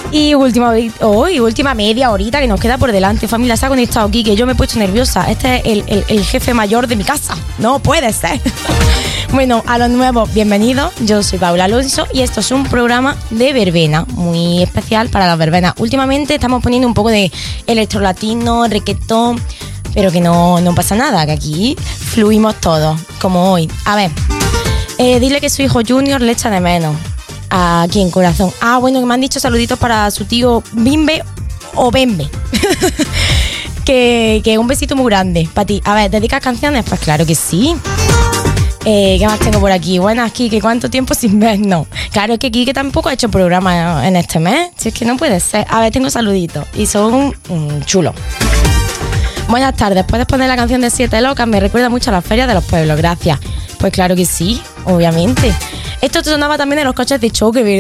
Y última media horita que nos queda por delante. Familia, se ha conectado aquí, que yo me he puesto nerviosa. Este es el jefe mayor de mi casa. No puede ser. Bueno, a los nuevos, bienvenidos. Yo soy Paula Alonso y esto es un programa de verbena, muy especial para las verbenas. Últimamente estamos poniendo un poco de electrolatino, reggaetón, pero que no pasa nada, que aquí fluimos todos, como hoy. A ver, dile que su hijo Junior le echa de menos. Aquí en corazón. Bueno, que me han dicho saluditos para su tío Bimbe o Bembe. que un besito muy grande para ti. A ver, ¿dedicas canciones? Pues claro que sí. ¿Qué más tengo por aquí? Buenas, Kike, ¿cuánto tiempo sin ver? No. Claro, es que Kike tampoco ha hecho programa en este mes. Si es que no puede ser. A ver, tengo saluditos y son chulos. Buenas tardes. ¿Puedes poner la canción de Siete Locas? Me recuerda mucho a las ferias de los pueblos. Gracias. Pues claro que sí, obviamente. Esto sonaba también en los coches de choque, ¿verdad?